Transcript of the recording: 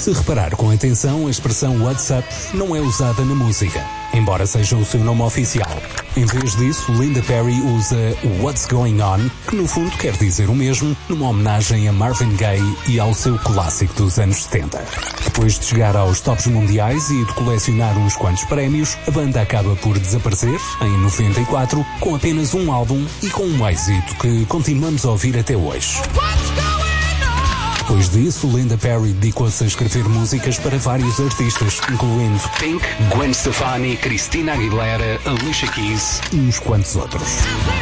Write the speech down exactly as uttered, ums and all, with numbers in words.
Se reparar com atenção, a expressão What's Up não é usada na música, embora seja o seu nome oficial. Em vez disso, Linda Perry usa What's Going On, que no fundo quer dizer o mesmo, numa homenagem a Marvin Gaye e ao seu clássico dos anos setenta. Depois de chegar aos tops mundiais e de colecionar uns quantos prémios, a banda acaba por desaparecer, em noventa e quatro, com apenas um álbum e com um êxito que continuamos a ouvir até hoje. Depois disso, Linda Perry dedicou-se a escrever músicas para vários artistas, incluindo Pink, Gwen Stefani, Christina Aguilera, Alicia Keys e uns quantos outros.